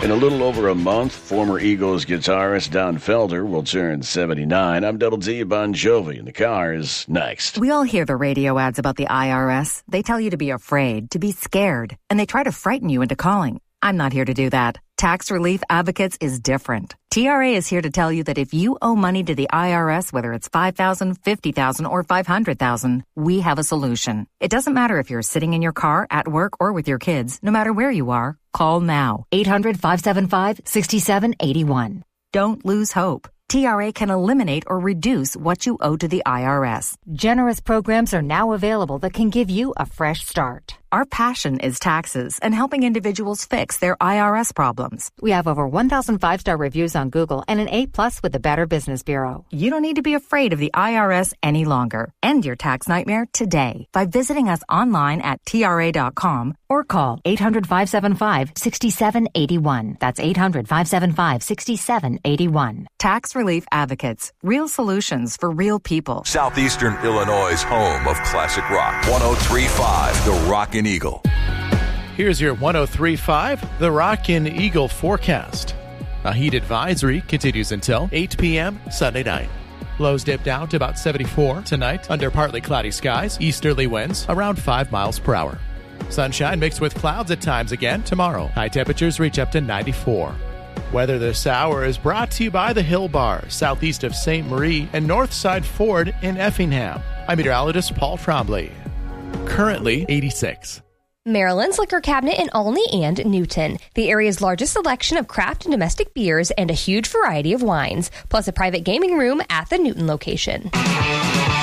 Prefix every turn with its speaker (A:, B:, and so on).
A: In a little over a month, former Eagles guitarist Don Felder will turn 79. I'm Double D Bon Jovi, and the car is next.
B: We all hear the radio ads about the IRS. They tell you to be afraid, to be scared, and they try to frighten you into calling. I'm not here to do that. Tax Relief Advocates is different. TRA is here to tell you that if you owe money to the IRS, whether it's $5,000, $50,000, or $500,000, we have a solution. It doesn't matter if you're sitting in your car, at work, or with your kids. No matter where you are, call now. 800-575-6781. Don't lose hope. TRA can eliminate or reduce what you owe to the IRS. Generous programs are now available that can give you a fresh start. Our passion is taxes and helping individuals fix their IRS problems. We have over 1,000 5-star reviews on Google and an A+ with the Better Business Bureau. You don't need to be afraid of the IRS any longer. End your tax nightmare today by visiting us online at TRA.com or call 800-575-6781. That's 800-575-6781. Tax Relief Advocates. Real solutions for real people.
C: Southeastern Illinois' home of classic rock. 103.5 The Rockin' Eagle.
D: Here's your 103.5 The Rockin' Eagle forecast. A heat advisory continues until 8 p.m. Sunday night. Lows dip down to about 74 tonight under partly cloudy skies, easterly winds around 5 miles per hour. Sunshine mixed with clouds at times again tomorrow. High temperatures reach up to 94. Weather this hour is brought to you by the Hill Bar, southeast of St. Marie and Northside Ford in Effingham. I'm meteorologist Paul Trombley. Currently 86.
E: Maryland's Liquor Cabinet in Olney and Newton. The area's largest selection of craft and domestic beers and a huge variety of wines, plus a private gaming room at the Newton location.